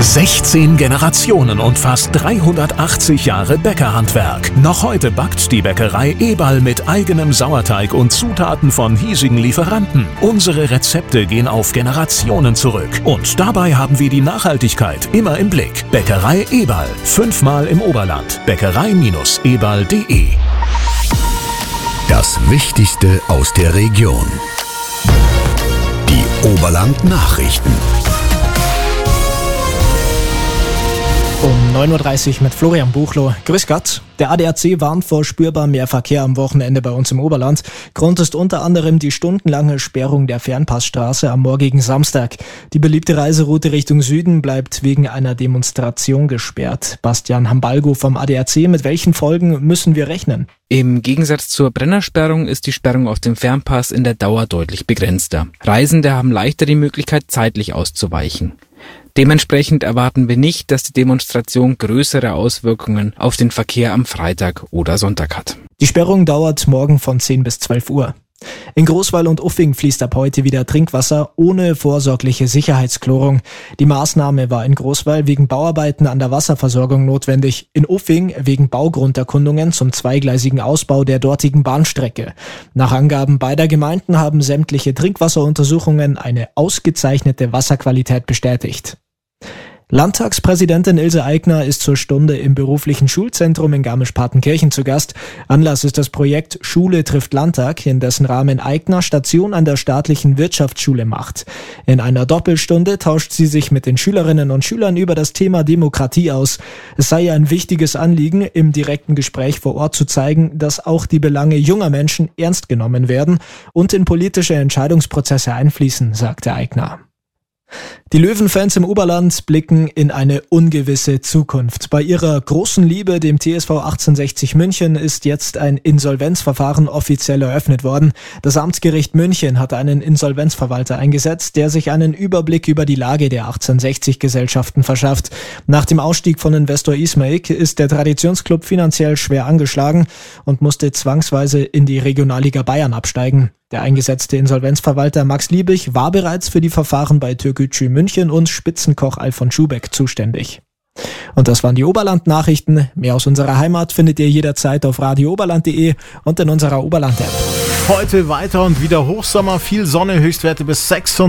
16 Generationen und fast 380 Jahre Bäckerhandwerk. Noch heute backt die Bäckerei Eberl mit eigenem Sauerteig und Zutaten von hiesigen Lieferanten. Unsere Rezepte gehen auf Generationen zurück. Und dabei haben wir die Nachhaltigkeit immer im Blick. Bäckerei Eberl. 5-mal im Oberland. Bäckerei-eberl.de. Das Wichtigste aus der Region. Die Oberland-Nachrichten. Um 9.30 Uhr mit Florian Buchloh. Grüß Gott. Der ADAC warnt vor spürbar mehr Verkehr am Wochenende bei uns im Oberland. Grund ist unter anderem die stundenlange Sperrung der Fernpassstraße am morgigen Samstag. Die beliebte Reiseroute Richtung Süden bleibt wegen einer Demonstration gesperrt. Bastian Hambalgo vom ADAC, mit welchen Folgen müssen wir rechnen? Im Gegensatz zur Brennersperrung ist die Sperrung auf dem Fernpass in der Dauer deutlich begrenzter. Reisende haben leichter die Möglichkeit, zeitlich auszuweichen. Dementsprechend erwarten wir nicht, dass die Demonstration größere Auswirkungen auf den Verkehr am Freitag oder Sonntag hat. Die Sperrung dauert morgen von 10 bis 12 Uhr. In Großwall und Uffing fließt ab heute wieder Trinkwasser ohne vorsorgliche Sicherheitsklorung. Die Maßnahme war in Großwall wegen Bauarbeiten an der Wasserversorgung notwendig, in Uffing wegen Baugrunderkundungen zum zweigleisigen Ausbau der dortigen Bahnstrecke. Nach Angaben beider Gemeinden haben sämtliche Trinkwasseruntersuchungen eine ausgezeichnete Wasserqualität bestätigt. Landtagspräsidentin Ilse Aigner ist zur Stunde im beruflichen Schulzentrum in Garmisch-Partenkirchen zu Gast. Anlass ist das Projekt Schule trifft Landtag, in dessen Rahmen Aigner Station an der staatlichen Wirtschaftsschule macht. In einer Doppelstunde tauscht sie sich mit den Schülerinnen und Schülern über das Thema Demokratie aus. Es sei ihr ein wichtiges Anliegen, im direkten Gespräch vor Ort zu zeigen, dass auch die Belange junger Menschen ernst genommen werden und in politische Entscheidungsprozesse einfließen, sagte Aigner. Die Löwenfans im Oberland blicken in eine ungewisse Zukunft. Bei ihrer großen Liebe, dem TSV 1860 München, ist jetzt ein Insolvenzverfahren offiziell eröffnet worden. Das Amtsgericht München hat einen Insolvenzverwalter eingesetzt, der sich einen Überblick über die Lage der 1860-Gesellschaften verschafft. Nach dem Ausstieg von Investor Ismail ist der Traditionsclub finanziell schwer angeschlagen und musste zwangsweise in die Regionalliga Bayern absteigen. Der eingesetzte Insolvenzverwalter Max Liebig war bereits für die Verfahren bei Türkgücü München und Spitzenkoch Alfons Schubeck zuständig. Und das waren die Oberland-Nachrichten. Mehr aus unserer Heimat findet ihr jederzeit auf radiooberland.de und in unserer Oberland-App. Heute weiter und wieder Hochsommer, viel Sonne, Höchstwerte bis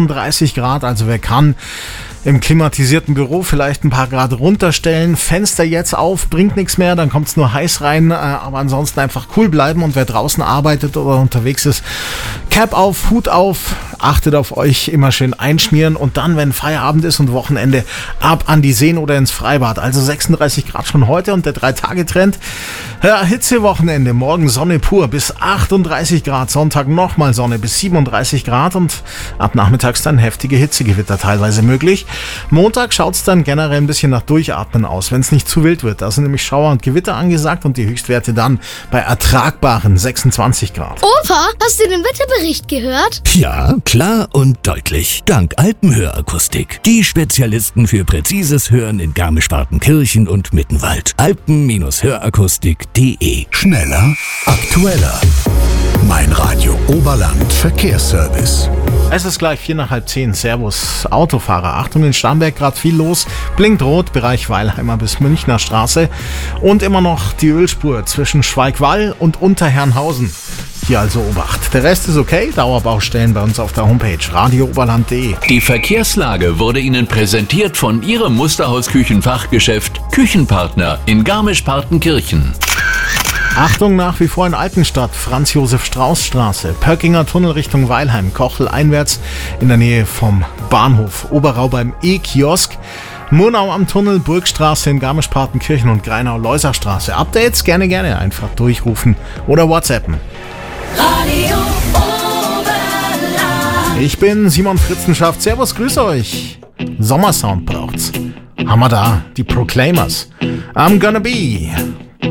36 Grad. Also wer kann, im klimatisierten Büro vielleicht ein paar Grad runterstellen. Fenster jetzt auf, bringt nichts mehr, dann kommt es nur heiß rein. Aber ansonsten einfach cool bleiben und wer draußen arbeitet oder unterwegs ist, Cap auf, Hut auf, achtet auf euch, immer schön einschmieren und dann, wenn Feierabend ist und Wochenende, ab an die Seen oder ins Freibad. Also 36 Grad schon heute und der 3-Tage-Trend. Ja, Hitzewochenende, morgen Sonne pur bis 38 Grad, Sonntag nochmal Sonne bis 37 Grad und ab nachmittags dann heftige Hitzegewitter teilweise möglich. Montag schaut es dann generell ein bisschen nach Durchatmen aus, wenn es nicht zu wild wird. Da sind nämlich Schauer und Gewitter angesagt und die Höchstwerte dann bei ertragbaren 26 Grad. Opa, hast du den Wetterbericht gehört? Ja, klar und deutlich. Dank Alpenhörakustik. Die Spezialisten für präzises Hören in Garmisch-Partenkirchen und Mittenwald. Alpen-Hörakustik.de. Schneller, aktueller. Mein Radio Oberland Verkehrsservice. Es ist gleich 9:45. Servus, Autofahrer. Achtung, in Starnberg gerade viel los. Blinkt rot, Bereich Weilheimer bis Münchner Straße. Und immer noch die Ölspur zwischen Schweigwall und Unterherrnhausen. Hier also Obacht. Der Rest ist okay. Dauerbaustellen bei uns auf der Homepage radiooberland.de. Die Verkehrslage wurde Ihnen präsentiert von Ihrem Musterhaus-Küchenfachgeschäft Küchenpartner in Garmisch-Partenkirchen. Achtung, nach wie vor in Altenstadt, Franz-Josef-Strauß-Straße, Pöckinger Tunnel Richtung Weilheim, Kochel einwärts in der Nähe vom Bahnhof, Oberau beim E-Kiosk, Murnau am Tunnel, Burgstraße in Garmisch-Partenkirchen und Greinau-Loisachstraße. Updates gerne einfach durchrufen oder WhatsAppen. Radio Oberland. Ich bin Simon Fritzenschaft, servus, grüße euch. Sommersound braucht's. Haben wir da, die Proclaimers. I'm gonna be